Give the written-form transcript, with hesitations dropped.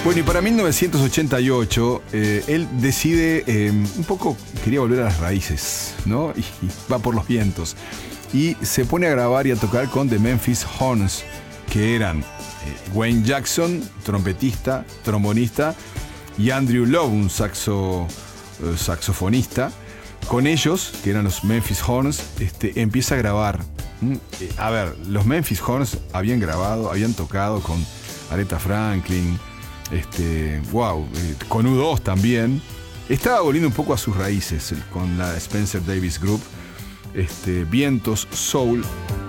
Bueno, y para 1988, él decide, un poco quería volver a las raíces, ¿no? Y va por los vientos. Y se pone a grabar y a tocar con The Memphis Horns, que eran Wayne Jackson, trompetista, trombonista, y Andrew Lowe, un saxofonista. Con ellos, que eran los Memphis Horns, empieza a grabar. A ver, los Memphis Horns habían grabado, habían tocado con Aretha Franklin, con U2 también. Estaba volviendo un poco a sus raíces con la Spencer Davis Group, vientos, soul.